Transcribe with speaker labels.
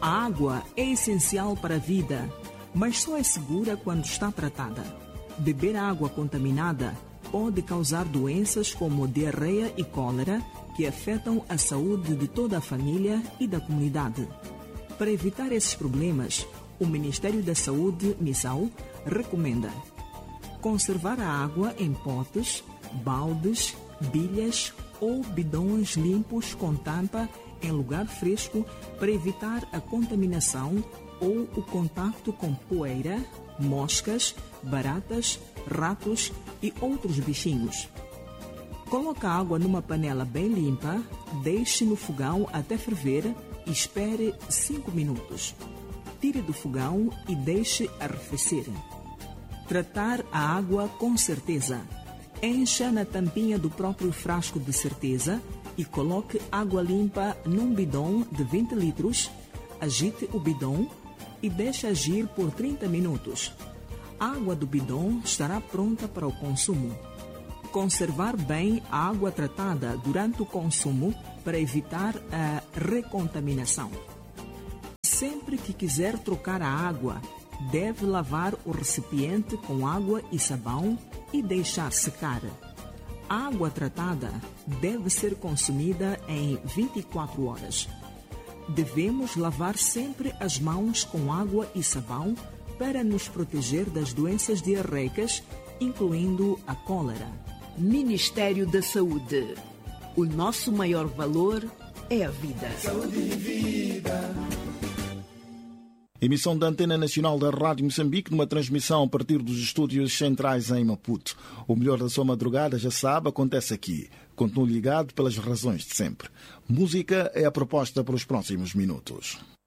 Speaker 1: A água é essencial para a vida, mas só é segura quando está tratada. Beber água contaminada pode causar doenças como diarreia e cólera, que afetam a saúde de toda a família e da comunidade. Para evitar esses problemas, o Ministério da Saúde, MISAU, recomenda conservar a água em potes, baldes, bilhas ou bidões limpos com tampa em lugar fresco para evitar a contaminação ou o contacto com poeira, moscas, baratas, ratos e outros bichinhos. Coloque a água numa panela bem limpa, deixe no fogão até ferver e espere 5 minutos. Tire do fogão e deixe arrefecer. Tratar a água com certeza. Encha na tampinha do próprio frasco de certeza e coloque água limpa num bidão de 20 litros, agite o bidão e deixe agir por 30 minutos. A água do bidão estará pronta para o consumo. Conservar bem a água tratada durante o consumo para evitar a recontaminação. Sempre que quiser trocar a água, deve lavar o recipiente com água e sabão e deixar secar. A água tratada deve ser consumida em 24 horas. Devemos lavar sempre as mãos com água e sabão para nos proteger das doenças diarreicas, incluindo a cólera.
Speaker 2: Ministério da Saúde. O nosso maior valor é a vida.
Speaker 3: Saúde e vida.
Speaker 4: Emissão da Antena Nacional da Rádio Moçambique, numa transmissão a partir dos estúdios centrais em Maputo. O melhor da sua madrugada, já sabe, acontece aqui. Continue ligado pelas razões de sempre. Música é a proposta para os próximos minutos.